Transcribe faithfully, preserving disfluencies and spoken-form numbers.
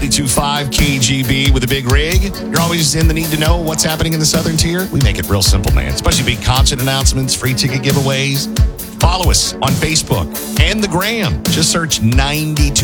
ninety-two point five K G B with a big rig. You're always in the need to know what's happening in the Southern Tier. We make it real simple, man. Especially big concert announcements, free ticket giveaways. Follow us on Facebook and the Gram. Just search ninety-two.